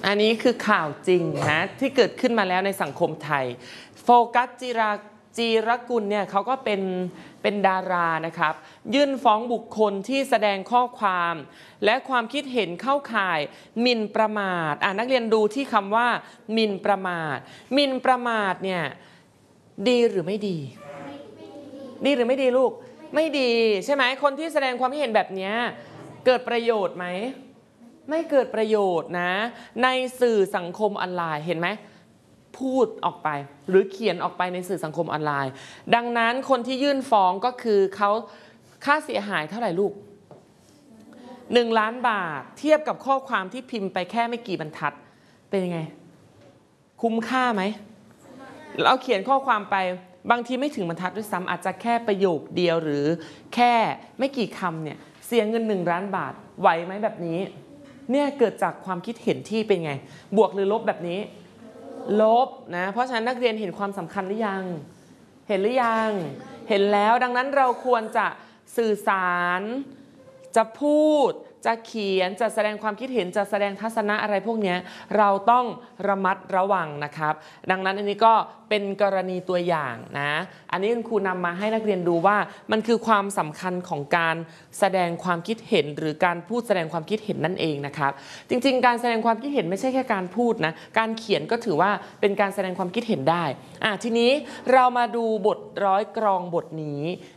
อันนี้คือข่าวจริงนะที่เกิดขึ้นมาแล้วในสังคมไทยโฟกัสจีรกุลเนี่ยเขาก็เป็นดารานะครับยื่นฟ้องบุคคลที่แสดงข้อความและความคิดเห็นเข้าข่ายหมิ่นประมาทนักเรียนดูที่คำว่าหมิ่นประมาทหมิ่นประมาทเนี่ยดีหรือไม่ดีดีหรือไม่ดีลูกไม่ดีใช่ไหมคนที่แสดงความคิดเห็นแบบนี้เกิดประโยชน์ไหมไม่เกิดประโยชน์นะในสื่อสังคมออนไลน์เห็นไหมพูดออกไปหรือเขียนออกไปในสื่อสังคมออนไลน์ดังนั้นคนที่ยื่นฟ้องก็คือเขาค่าเสียหายเท่าไหร่ลูก1 ล้านบาทเทียบกับข้อความที่พิมพ์ไปแค่ไม่กี่บรรทัดเป็นยังไงคุ้มค่าไหมเราเขียนข้อความไปบางทีไม่ถึงบรรทัดด้วยซ้ำอาจจะแค่ประโยคเดียวหรือแค่ไม่กี่คำเนี่ยเสียเงิน1 ล้านบาทไหวไหมแบบนี้เนี่ยเกิดจากความคิดเห็นที่เป็นไงบวกหรือลบแบบนี้ลบนะเพราะฉะนั้นนักเรียนเห็นความสำคัญหรือยังเห็นหรือยังเห็นแล้วดังนั้นเราควรจะสื่อสารจะพูดจะเขียนจะแสดงความคิดเห็นจะแสดงทัศนะอะไรพวกนี้เราต้องระมัดระวังนะครับดังนั้นอันนี้ก็เป็นกรณีตัวอย่างนะอันนี้คุณครูนำมาให้นักเรียนดูว่ามันคือความสำคัญของการแสดงความคิดเห็นหรือการพูดแสดงความคิดเห็นนั่นเองนะครับจริงๆการแสดงความคิดเห็นไม่ใช่แค่การพูดนะการเขียนก็ถือว่าเป็นการแสดงความคิดเห็นได้ทีนี้เรามาดูบทร้อยกรองบทนี้